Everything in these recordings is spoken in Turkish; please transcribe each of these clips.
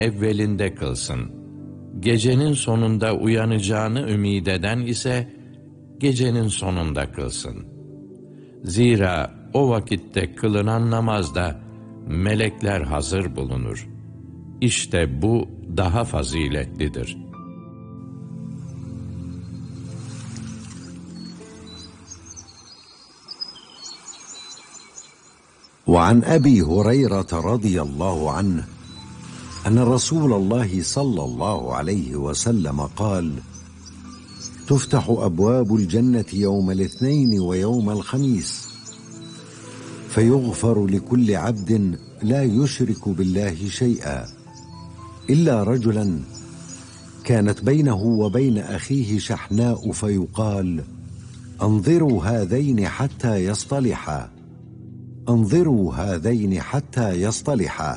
evvelinde kılsın. Gecenin sonunda uyanacağını ümid eden ise gecenin sonunda kılsın. Zira o vakitte kılınan namazda melekler hazır bulunur. İşte bu daha faziletlidir. وعن أبي هريرة رضي الله عنه أن رسول الله صلى الله عليه وسلم قال: تفتح أبواب الجنة يوم الاثنين ويوم الخميس فيغفر لكل عبد لا يشرك بالله شيئا إلا رجلا كانت بينه وبين أخيه شحناء فيقال: أنظروا هذين حتى يصطلحا، أنظروا هذين حتى يصطلحا.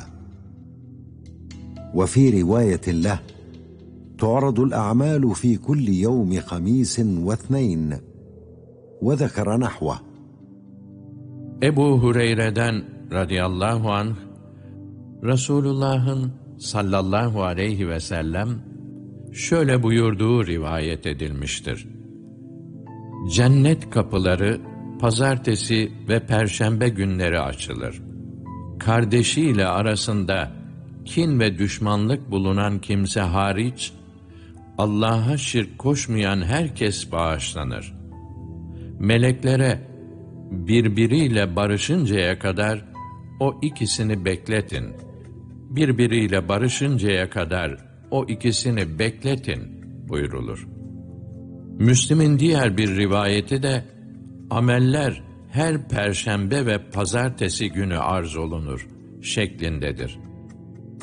وفي رواية له: تعرض الأعمال في كل يوم خميس واثنين. وذكر نحوه. Ebu Hureyre'den radıyallahu anh, Resulullah'ın sallallahu aleyhi ve sellem şöyle buyurduğu rivayet edilmiştir. Cennet kapıları pazartesi ve perşembe günleri açılır. Kardeşiyle arasında kin ve düşmanlık bulunan kimse hariç, Allah'a şirk koşmayan herkes bağışlanır. Meleklere birbiriyle barışıncaya kadar o ikisini bekletin. Birbiriyle barışıncaya kadar o ikisini bekletin buyrulur. Müslim'in diğer bir rivayeti de ameller her perşembe ve pazartesi günü arz olunur şeklindedir.